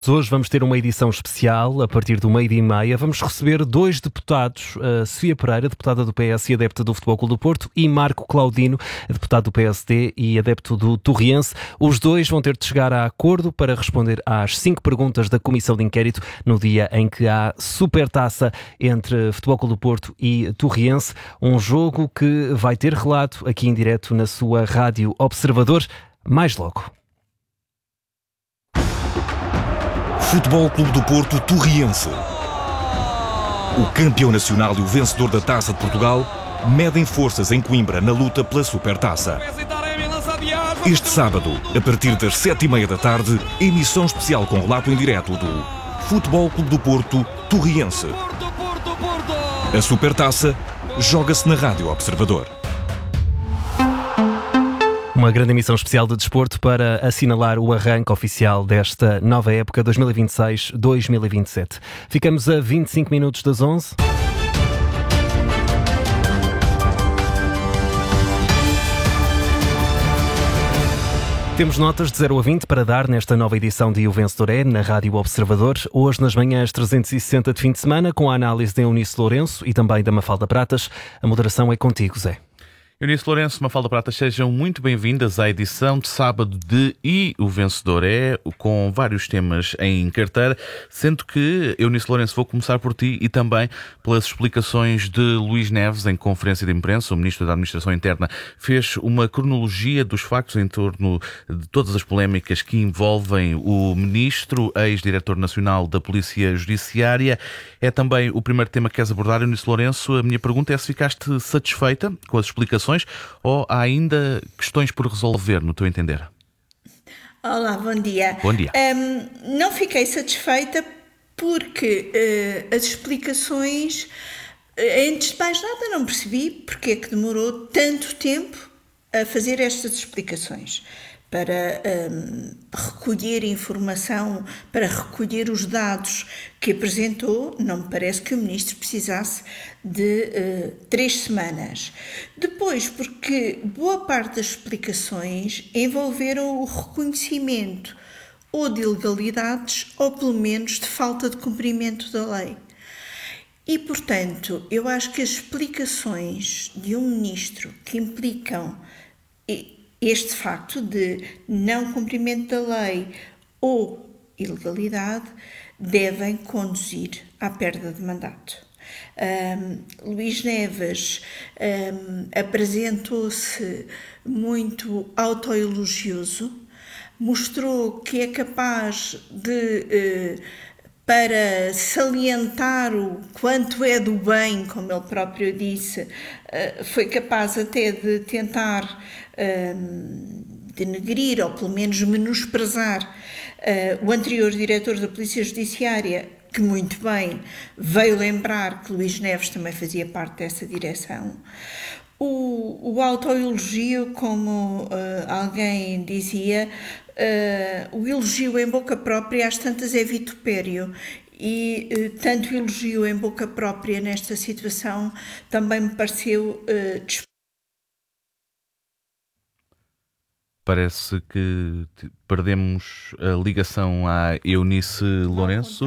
Hoje vamos ter uma edição especial a partir do 12h30. Vamos receber dois deputados, a Sofia Pereira, deputada do PS e adepta do Futebol Clube do Porto, e Marco Claudino, deputado do PSD e adepto do Torriense. Os dois vão ter de chegar a acordo para responder às 5 perguntas da Comissão de Inquérito no dia em que há supertaça entre Futebol Clube do Porto e Torriense. Um jogo que vai ter relato aqui em direto na sua Rádio Observador, mais logo. Futebol Clube do Porto Torriense. O campeão nacional e o vencedor da Taça de Portugal medem forças em Coimbra na luta pela Supertaça. Este sábado, a partir das 7h30 da tarde, emissão especial com relato em direto do Futebol Clube do Porto Torriense. A Supertaça joga-se na Rádio Observador. Uma grande emissão especial de desporto para assinalar o arranque oficial desta nova época 2026-2027. Ficamos a 25 minutos das 11. Temos notas de 0 a 20 para dar nesta nova edição de O Vencedor é, na Rádio Observador. Hoje nas manhãs 360 de fim de semana, com a análise de Eunice Lourenço e também da Mafalda Pratas. A moderação é contigo, Zé. Eunice Lourenço, Mafalda Pratas, sejam muito bem-vindas à edição de sábado de E o Vencedor é, com vários temas em carteira, sendo que, Eunice Lourenço, vou começar por ti e também pelas explicações de Luís Neves em conferência de imprensa. O Ministro da Administração Interna fez uma cronologia dos factos em torno de todas as polémicas que envolvem o Ministro, ex-Diretor Nacional da Polícia Judiciária. É também o primeiro tema que queres abordar, Eunice Lourenço. A minha pergunta é se ficaste satisfeita com as explicações ou há ainda questões por resolver, no teu entender? Olá, bom dia. Bom dia. Não fiquei satisfeita porque as explicações, antes de mais nada, não percebi porque é que demorou tanto tempo a fazer estas explicações. Para recolher informação, para recolher os dados que apresentou, não me parece que o Ministro precisasse de 3 semanas. Depois, porque boa parte das explicações envolveram o reconhecimento ou de ilegalidades ou pelo menos de falta de cumprimento da lei. E, portanto, eu acho que as explicações de um Ministro que implicam este facto de não cumprimento da lei ou ilegalidade devem conduzir à perda de mandato. Luís Neves apresentou-se muito autoelogioso, mostrou que é capaz de, para salientar o quanto é do bem, como ele próprio disse, foi capaz até de tentar denegrir ou pelo menos menosprezar o anterior diretor da Polícia Judiciária, que muito bem veio lembrar que Luís Neves também fazia parte dessa direção. O autoelogio, como alguém dizia, o elogio em boca própria às tantas é vitupério. E tanto elogio em boca própria nesta situação também me pareceu Parece que perdemos a ligação à Eunice Lourenço.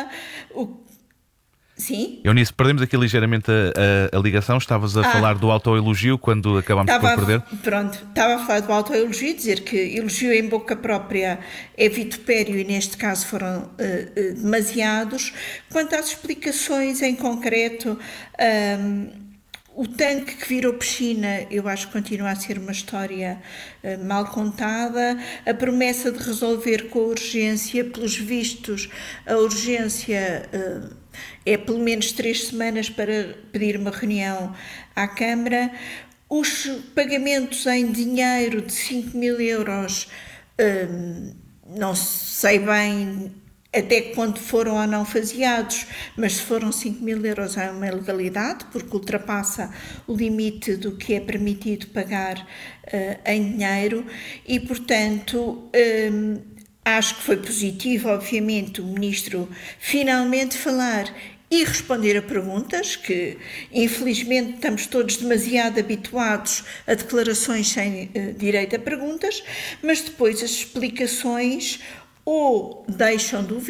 Sim? Eunice, perdemos aqui ligeiramente a ligação. Estavas a falar do autoelogio quando acabámos por perder. Pronto, estava a falar do autoelogio, dizer que elogio em boca própria é vitupério e neste caso foram demasiados. Quanto às explicações em concreto, o tanque que virou piscina, eu acho que continua a ser uma história mal contada. A promessa de resolver com a urgência, pelos vistos, a urgência é pelo menos 3 semanas para pedir uma reunião à Câmara. Os pagamentos em dinheiro de 5.000 euros, não sei bem até que ponto foram ou não faseados, mas se foram 5.000 euros é uma ilegalidade, porque ultrapassa o limite do que é permitido pagar em dinheiro e, portanto, acho que foi positivo, obviamente, o Ministro finalmente falar e responder a perguntas, que infelizmente estamos todos demasiado habituados a declarações sem direito a perguntas, mas depois as explicações ou deixam de o